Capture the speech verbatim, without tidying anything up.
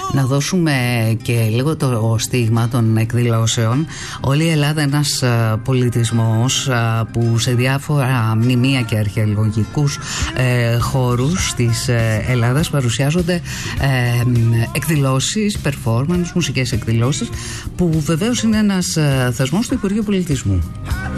Να δώσουμε και λίγο το στίγμα των εκδηλώσεων. Όλη η Ελλάδα ένας πολιτισμός που σε διάφορα μνημεία και αρχαιολογικούς ε, χώρους της Ελλάδας παρουσιάζονται ε, εκδηλώσεις, performance, μουσικές εκδηλώσεις, που βεβαίως είναι ένας θεσμός του Υπουργείου Πολιτισμού.